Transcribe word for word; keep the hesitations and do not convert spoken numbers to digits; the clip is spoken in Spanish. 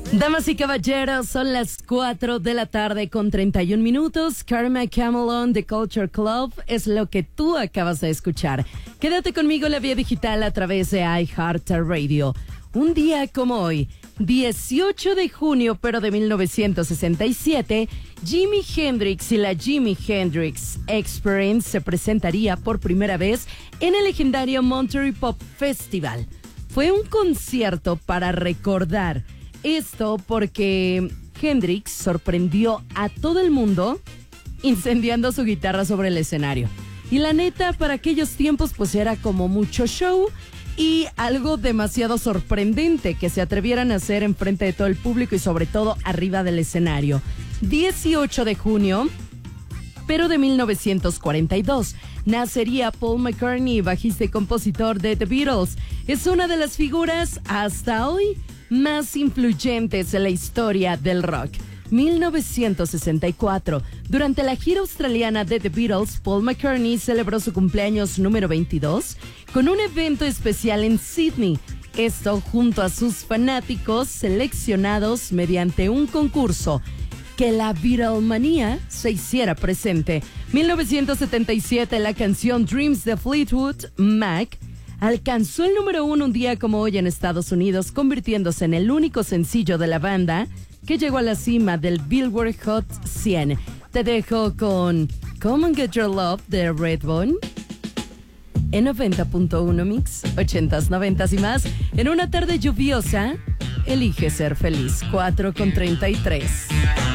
Damas y caballeros, son las cuatro de la tarde con treinta y un minutos. Karma Camelon The Culture Club es lo que tú acabas de escuchar. Quédate conmigo en la vía digital a través de iHeartRadio. Un día como hoy, dieciocho de junio, pero de mil novecientos sesenta y siete, Jimi Hendrix y la Jimi Hendrix Experience se presentaría por primera vez en el legendario Monterey Pop Festival. Fue un concierto para recordar esto porque Hendrix sorprendió a todo el mundo incendiando su guitarra sobre el escenario. Y la neta, para aquellos tiempos, pues era como mucho show y algo demasiado sorprendente que se atrevieran a hacer enfrente de todo el público y sobre todo arriba del escenario. dieciocho de junio, pero de mil novecientos cuarenta y dos, nacería Paul McCartney, bajista y compositor de The Beatles. Es una de las figuras hasta hoy más influyentes en la historia del rock. mil novecientos sesenta y cuatro, durante la gira australiana de The Beatles, Paul McCartney celebró su cumpleaños número veintidós con un evento especial en Sydney. Esto junto a sus fanáticos seleccionados mediante un concurso. Que la Beatlemanía se hiciera presente. mil novecientos setenta y siete, la canción Dreams de Fleetwood Mac alcanzó el número uno un día como hoy en Estados Unidos, convirtiéndose en el único sencillo de la banda que llegó a la cima del Billboard Hot cien. Te dejo con Come and Get Your Love de Redbone en noventa punto uno Mix, ochentas, noventas y más. En una tarde lluviosa, elige ser feliz. cuatro con treinta y tres.